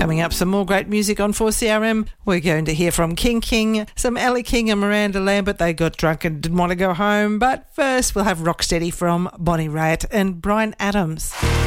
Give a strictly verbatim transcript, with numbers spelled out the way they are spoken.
Coming up, some more great music on four C R M. We're going to hear from King King, some Ellie King and Miranda Lambert. They got drunk and didn't want to go home. But first, we'll have Rocksteady from Bonnie Raitt and Bryan Adams.